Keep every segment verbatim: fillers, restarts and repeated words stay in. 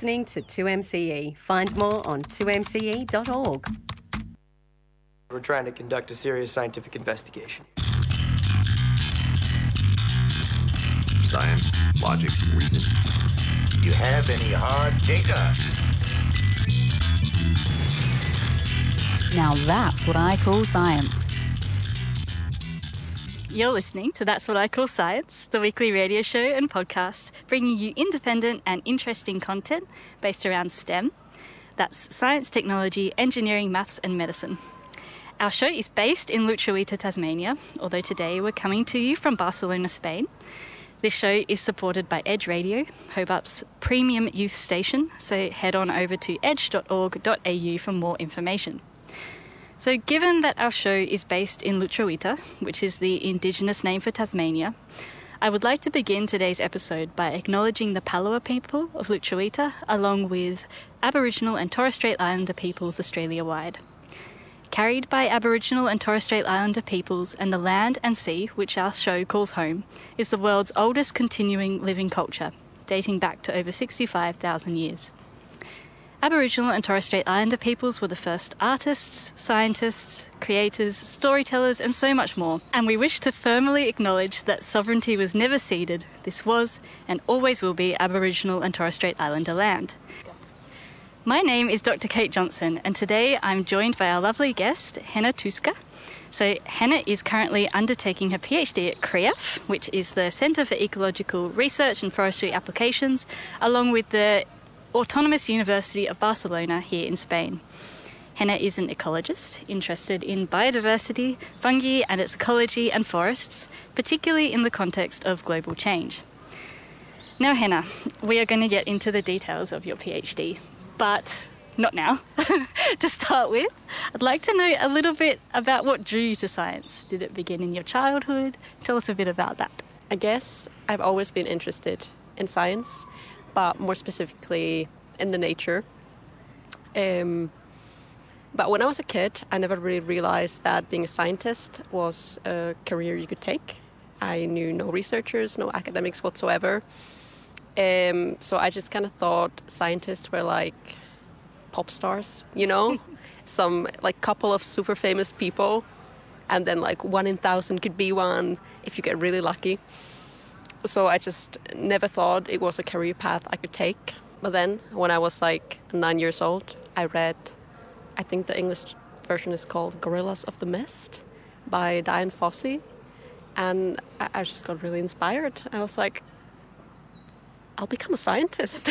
listening to two M C E. Find more on two M C E dot org. We're trying to conduct a serious scientific investigation. Science, logic, reason. Do you have any hard data? Now that's what I call science. You're listening to That's What I Call Science, the weekly radio show and podcast bringing you independent and interesting content based around STEM. That's science, technology, engineering, maths and medicine. Our show is based in Lutruwita, Tasmania, although today we're coming to you from Barcelona, Spain. This show is supported by Edge Radio, Hobart's premium youth station, so head on over to edge dot org dot a u for more information. So given that our show is based in Lutruwita, which is the Indigenous name for Tasmania, I would like to begin today's episode by acknowledging the Palawa people of Lutruwita, along with Aboriginal and Torres Strait Islander peoples Australia-wide. Carried by Aboriginal and Torres Strait Islander peoples and the land and sea, which our show calls home, is the world's oldest continuing living culture, dating back to over sixty-five thousand years. Aboriginal and Torres Strait Islander peoples were the first artists, scientists, creators, storytellers and so much more. And we wish to firmly acknowledge that sovereignty was never ceded. This was and always will be Aboriginal and Torres Strait Islander land. My name is Doctor Kate Johnson and today I'm joined by our lovely guest, Henna Tuska. So Henna is currently undertaking her PhD at CREAF, which is the Centre for Ecological Research and Forestry Applications, along with the Autonomous University of Barcelona here in Spain. Henna is an ecologist interested in biodiversity, fungi and its ecology and forests, particularly in the context of global change. Now Henna, we are going to get into the details of your PhD, but not now. To start with, I'd like to know a little bit about what drew you to science. Did it begin in your childhood? Tell us a bit about that. I guess I've always been interested in science, but more specifically in the nature. Um, but when I was a kid, I never really realized that being a scientist was a career you could take. I knew no researchers, no academics whatsoever. Um, so I just kind of thought scientists were like pop stars, you know? Some like couple of super famous people, and then like one in thousand could be one if you get really lucky. So I just never thought it was a career path I could take. But then when I was like nine years old, I read, I think the English version is called Gorillas of the Mist by Dian Fossey. And I, I just got really inspired. I was like, I'll become a scientist.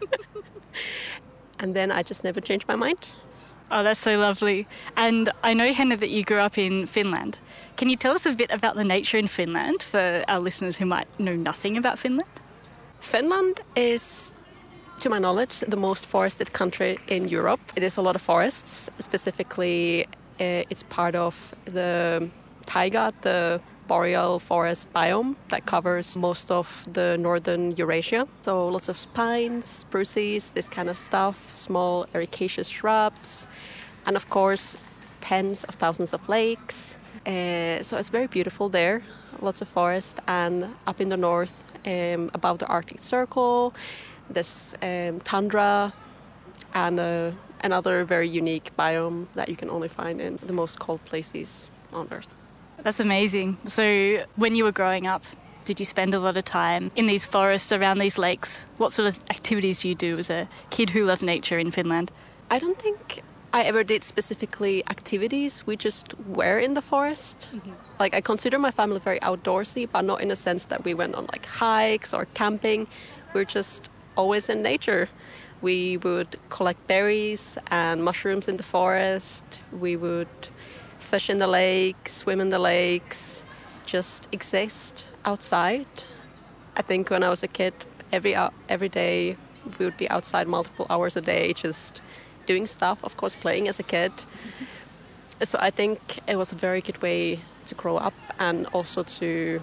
And then I just never changed my mind. Oh, that's so lovely. And I know, Henna, that you grew up in Finland. Can you tell us a bit about the nature in Finland for our listeners who might know nothing about Finland? Finland is, to my knowledge, the most forested country in Europe. It is a lot of forests. Specifically, uh, it's part of the taiga, the boreal forest biome that covers most of the northern Eurasia. So lots of pines, spruces, this kind of stuff, small ericaceous shrubs, and of course tens of thousands of lakes. Uh, so it's very beautiful there, lots of forest. And up in the north, um, above the Arctic Circle, there's um, tundra and uh, another very unique biome that you can only find in the most cold places on Earth. That's amazing. So when you were growing up, did you spend a lot of time in these forests around these lakes? What sort of activities do you do as a kid who loves nature in Finland? I don't think I ever did specifically activities. We just were in the forest. Mm-hmm. Like, I consider my family very outdoorsy, but not in a sense that we went on like hikes or camping. We're just always in nature. We would collect berries and mushrooms in the forest. We would fish in the lake, swim in the lakes, just exist outside. I think when I was a kid, every uh, every day we would be outside multiple hours a day, just doing stuff, of course, playing as a kid. Mm-hmm. So I think it was a very good way to grow up and also to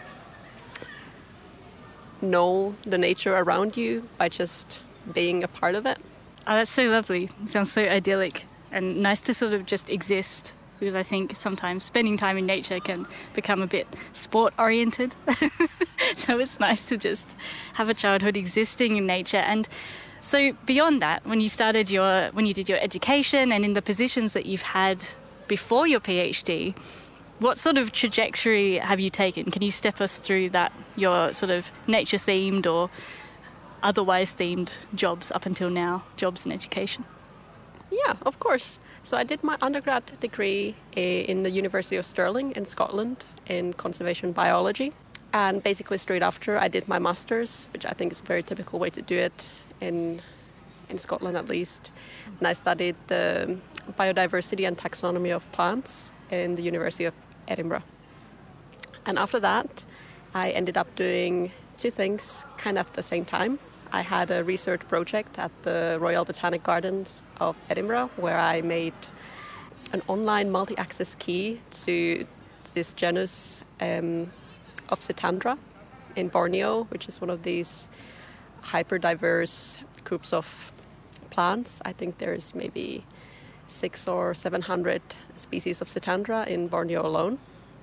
know the nature around you by just being a part of it. Oh, that's so lovely. Sounds so idyllic and nice to sort of just exist because I think sometimes spending time in nature can become a bit sport-oriented. So it's nice to just have a childhood existing in nature. And so beyond that, when you started your, when you did your education and in the positions that you've had before your PhD, what sort of trajectory have you taken? Can you step us through that, your sort of nature-themed or otherwise themed jobs up until now, jobs in education? Yeah, of course. So I did my undergrad degree in the University of Stirling in Scotland in conservation biology. And basically straight after I did my master's, which I think is a very typical way to do it in in Scotland at least. And I studied the biodiversity and taxonomy of plants in the University of Edinburgh. And after that, I ended up doing two things kind of at the same time. I had a research project at the Royal Botanic Gardens of Edinburgh where I made an online multi-access key to this genus um, of Sitandra in Borneo, which is one of these hyper-diverse groups of plants. I think there's maybe six or seven hundred species of Sitandra in Borneo alone.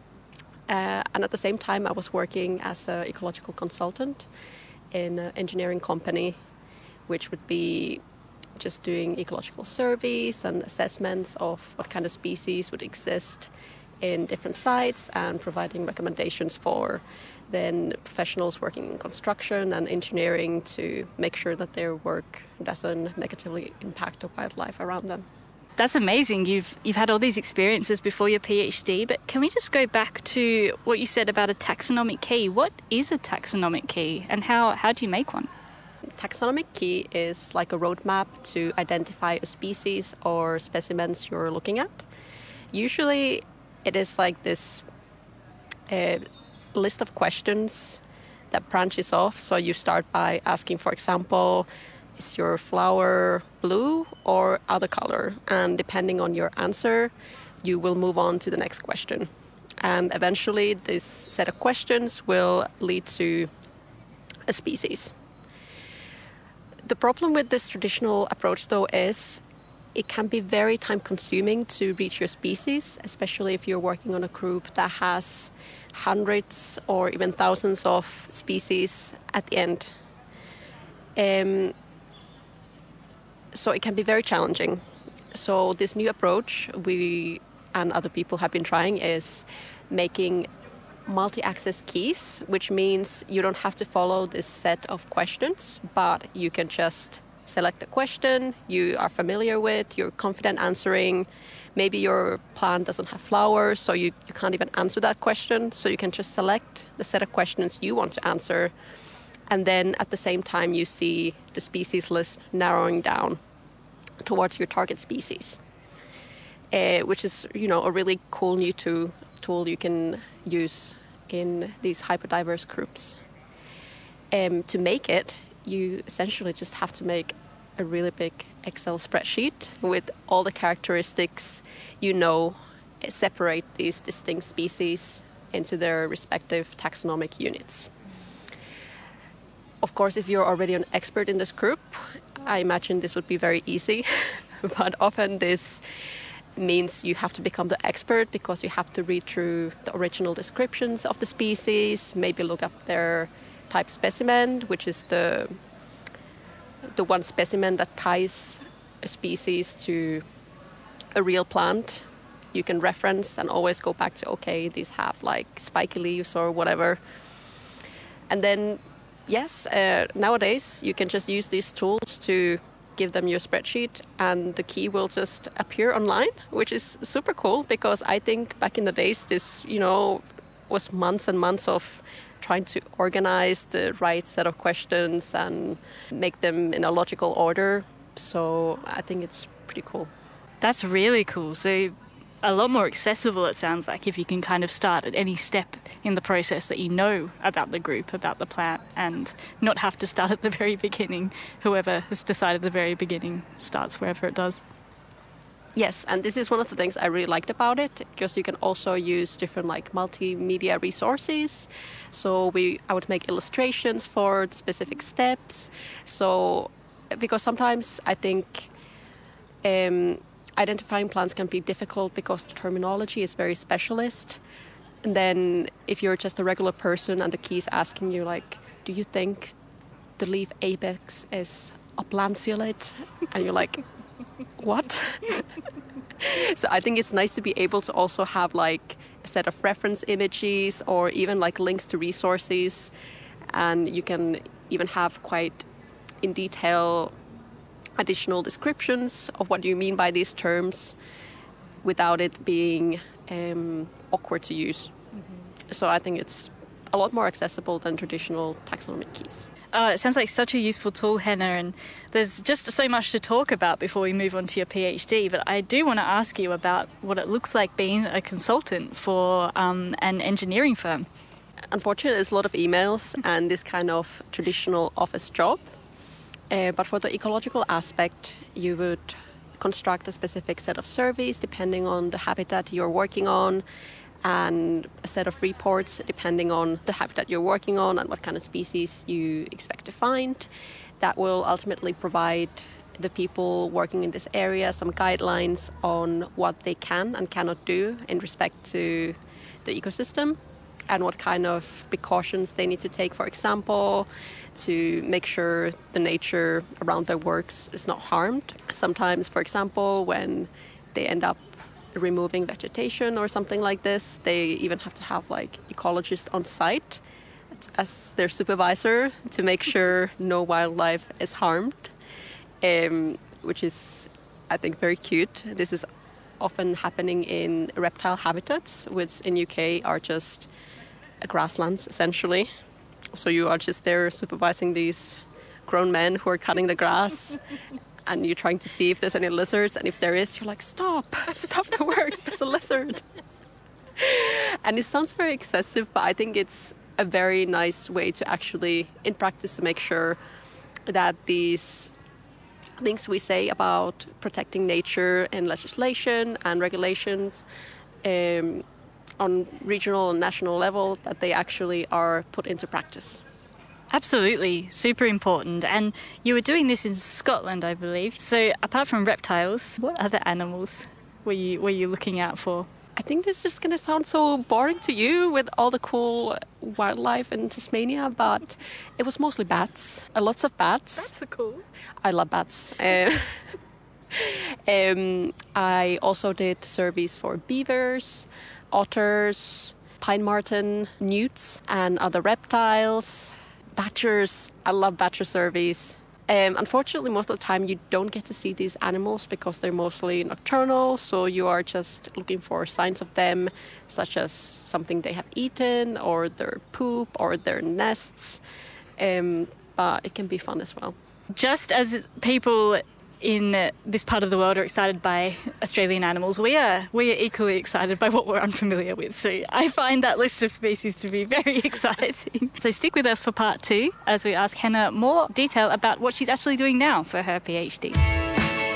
Uh, and at the same time, I was working as an ecological consultant in an engineering company, which would be just doing ecological surveys and assessments of what kind of species would exist in different sites and providing recommendations for then professionals working in construction and engineering to make sure that their work doesn't negatively impact the wildlife around them. That's amazing. You've you've had all these experiences before your PhD, but can we just go back to what you said about a taxonomic key? What is a taxonomic key and how, how do you make one? Taxonomic key is like a roadmap to identify a species or specimens you're looking at. Usually it is like this uh, list of questions that branches off. So you start by asking, for example, is your flower blue or other color? And depending on your answer, you will move on to the next question. And eventually this set of questions will lead to a species. The problem with this traditional approach, though, is it can be very time consuming to reach your species, especially if you're working on a group that has hundreds or even thousands of species at the end. Um, So it can be very challenging. So this new approach we and other people have been trying is making multi-access keys, which means you don't have to follow this set of questions, but you can just select a question you are familiar with, you're confident answering. Maybe your plant doesn't have flowers, so you, you can't even answer that question. So you can just select the set of questions you want to answer. And then at the same time, you see the species list narrowing down towards your target species, uh, which is, you know, a really cool new tool, tool you can use in these hyperdiverse groups. Um, to make it, you essentially just have to make a really big Excel spreadsheet with all the characteristics you know separate these distinct species into their respective taxonomic units. Of course, if you're already an expert in this group, I imagine this would be very easy, but often this means you have to become the expert because you have to read through the original descriptions of the species, maybe look up their type specimen, which is the the one specimen that ties a species to a real plant. You can reference and always go back to, okay, these have like spiky leaves or whatever. And then Yes, uh, nowadays you can just use these tools to give them your spreadsheet and the key will just appear online, which is super cool because I think back in the days this, you know, was months and months of trying to organize the right set of questions and make them in a logical order. So I think it's pretty cool. That's really cool. So a lot more accessible, it sounds like, if you can kind of start at any step in the process that you know about the group, about the plant, and not have to start at the very beginning. Whoever has decided at the very beginning starts wherever it does. Yes, and this is one of the things I really liked about it, because you can also use different like multimedia resources. So we, I would make illustrations for the specific steps. So, because sometimes I think um, identifying plants can be difficult because the terminology is very specialist. And then if you're just a regular person and the key is asking you, like, do you think the leaf apex is oblanceolate? And you're like, what? So I think it's nice to be able to also have like a set of reference images or even like links to resources. And you can even have quite in detail additional descriptions of what you mean by these terms without it being um, awkward to use. Mm-hmm. So I think it's a lot more accessible than traditional taxonomic keys. Oh, it sounds like such a useful tool, Henna, and there's just so much to talk about before we move on to your PhD, but I do want to ask you about what it looks like being a consultant for um, an engineering firm. Unfortunately, there's a lot of emails and this kind of traditional office job, uh, but for the ecological aspect, you would construct a specific set of surveys depending on the habitat you're working on, and a set of reports depending on the habitat you're working on and what kind of species you expect to find. That will ultimately provide the people working in this area some guidelines on what they can and cannot do in respect to the ecosystem and what kind of precautions they need to take, for example, to make sure the nature around their works is not harmed. Sometimes, for example, when they end up removing vegetation or something like this, they even have to have like ecologists on site as their supervisor to make sure no wildlife is harmed, um, which is, I think, very cute. This is often happening in reptile habitats, which in U K are just grasslands essentially. So you are just there supervising these grown men who are cutting the grass and you're trying to see if there's any lizards, and if there is, you're like, stop, stop the works, there's a lizard. And it sounds very excessive, but I think it's a very nice way to actually, in practice, to make sure that these things we say about protecting nature in legislation and regulations um, on regional and national level, that they actually are put into practice. Absolutely, super important. And you were doing this in Scotland, I believe. So apart from reptiles, what other animals were you were you looking out for? I think this is just going to sound so boring to you with all the cool wildlife in Tasmania, but it was mostly bats. Uh, lots of bats. That's cool. I love bats. Uh, um, I also did surveys for beavers, otters, pine marten, newts, and other reptiles. Badgers, I love badger surveys. Um, unfortunately, most of the time you don't get to see these animals because they're mostly nocturnal, so you are just looking for signs of them, such as something they have eaten, or their poop, or their nests. Um, but it can be fun as well. Just as people in this part of the world are excited by Australian animals, we are we are equally excited by what we're unfamiliar with. So I find that list of species to be very exciting. So stick with us for part two as we ask Henna more detail about what she's actually doing now for her PhD.